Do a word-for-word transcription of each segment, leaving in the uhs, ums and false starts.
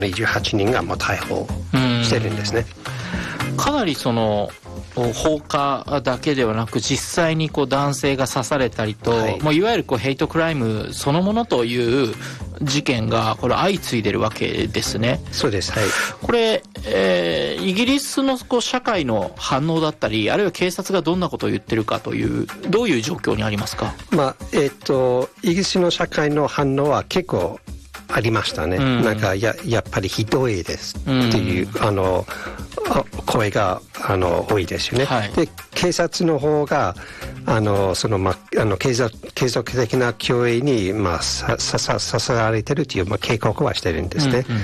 じゅうはちにんがもう逮捕してるんですね。 かなりその放火だけではなく実際にこう男性が刺されたりと、はい、もういわゆるこうヘイトクライムそのものという事件がこれ相次いでるわけですね。 そうです、はい、 これ、えー、イギリスのこう社会の反応だったり、あるいは警察がどんなことを言ってるかという、どういう状況にありますか？ まあえー、っとイギリスの社会の反応は結構ありましたね、うん、なんか や, やっぱりひどいですっていう、うん、あの声があの多いですよね、はい、で警察の方があのその、ま、あの継続継続的な脅威に、まあ、さささささられてるという、まあ、警告はしてるんですね、うんうん、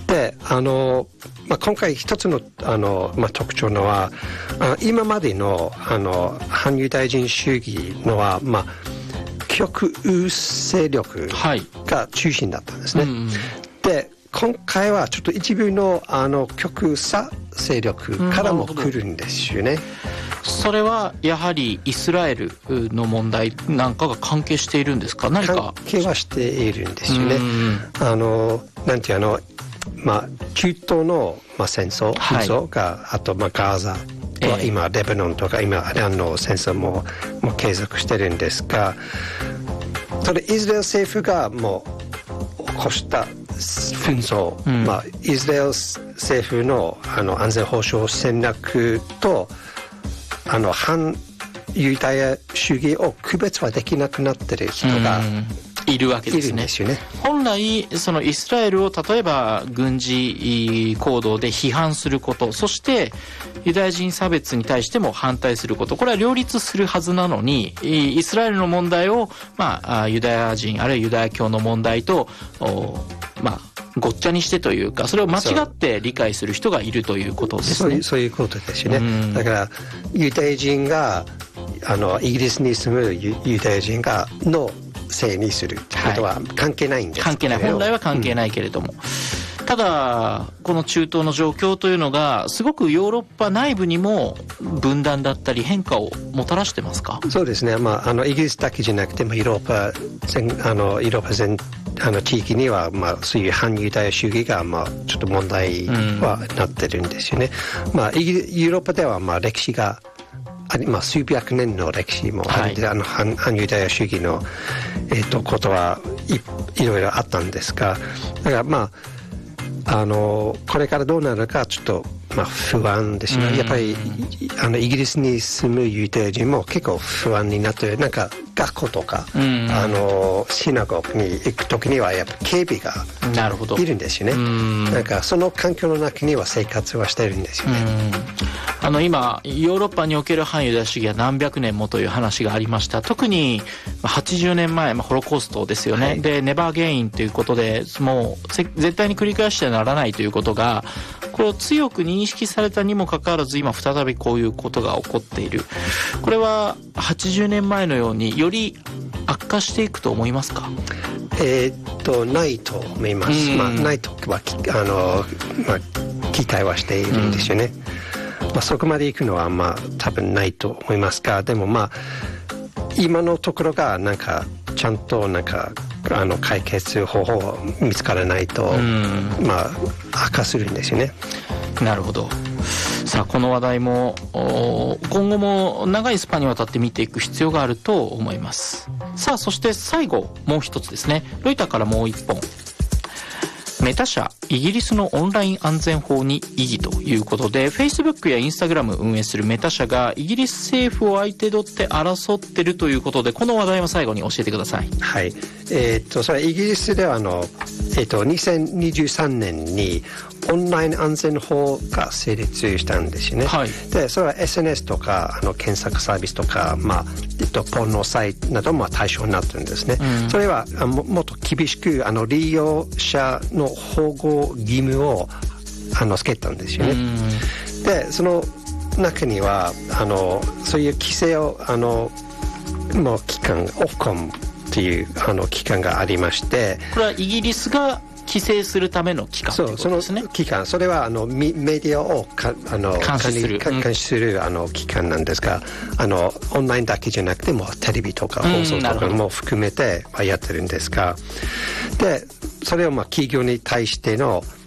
であの、まあ、今回一つの、あの、まあ、特徴のはあ今までの、あの反ユダヤ人主義のは、まあ極右勢力が中心だったんですね、はい、うんうん、で今回はちょっと一部 の, あの極左勢力からも来るんですよね、うん、 それはやはりイスラエルの問題なんかが関係しているんですか？何か関係はしているんですよね、うん、あのなんていうの、まあ、中東の、まあ、戦争、紛争が、はい、あと、まあ、ガーザ今レバノンとか今イランの戦争 も, も継続してるんですが、それイスラエル政府がもう起こした紛争、うん、まあ、イスラエル政府 の, あの安全保障戦略とあの反ユダヤ主義を区別はできなくなってる人が、うんいるわけですね。 ですよね。 本来そのイスラエルを例えば軍事行動で批判すること、そしてユダヤ人差別に対しても反対すること、これは両立するはずなのに、イスラエルの問題を、まあ、ユダヤ人あるいはユダヤ教の問題とまあごっちゃにしてというか、それを間違って理解する人がいるということですね。 そういう、そういうことですよね、うん、だからユダヤ人があのイギリスに住む ユ, ユダヤ人がのせいにするってことは関係ないんです、はい、 関係ない、本来は関係ないけれども、うん、ただこの中東の状況というのがすごくヨーロッパ内部にも分断だったり変化をもたらしてますか？ そうですね、まあ、あのイギリスだけじゃなくてもヨーロッパ全あのヨーロッパ全あの地域には、まあ、そういう反ユダヤ主義が、まあ、ちょっと問題はなってるんですよね、うん、まあ、イギリヨーロッパでは、まあ、歴史がまあ、数百年の歴史もある、はい、あの 反, 反ユダヤ主義の、えー、とことは い, いろいろあったんですが、だからまああのこれからどうなるかちょっと、まあ、不安ですね。やっぱりあのイギリスに住むユダヤ人も結構不安になって、なんか学校とかあのシナゴーに行くときにはやっぱ警備がいるんですよね。なんかその環境の中には生活はしてるんですよね。 あの今ヨーロッパにおける反ユダヤ主義は何百年もという話がありました。特にはちじゅうねんまえ、まあ、ホロコーストですよね、はい、でネバーゲインということでもう絶対に繰り返してはならないということがこれを強く認識されたにもかかわらず今再びこういうことが起こっている。これははちじゅうねんまえのようにより悪化していくと思いますか？ えー、っとないと思います、まあ、ないとはあの、まあ、期待はしているんですよね、まあ、そこまで行くのは、まあ、多分ないと思いますが、でもまあ今のところがなんかちゃんとなんかあの解決方法見つからないと、まあ悪化するんですよね。 なるほど。さあこの話題も今後も長いスパンにわたって見ていく必要があると思います。さあそして最後もう一つですね、ロイターからもう一本、メタ社イギリスのオンライン安全法に異議ということで Facebook や Instagram 運営するメタ社がイギリス政府を相手取って争ってるということで、この話題を最後に教えてください。 はい、えー、っとそれはイギリスではあの、えー、っとにせんにじゅうさんねんにオンライン安全法が成立したんですよね、はい、でそれは エスエヌエス とかあの検索サービスとか、まあえっと、ポンのサイトなども対象になってるんですね、うん、それはも, もっと厳しくあの利用者の保護義務をあのつけたんですよね、うん、でその中にはあのそういう規制をあのもう機関 オフコム っていうあの機関がありまして、 これはイギリスが規制するための機関ということですね。 そう、その機関、それはあのメディアをかあの監視する、 監視するあの機関なんですが、あのオンラインだけじゃなくてもテレビとか放送とかも含めてやってるんですが、でそれをまあ企業に対しての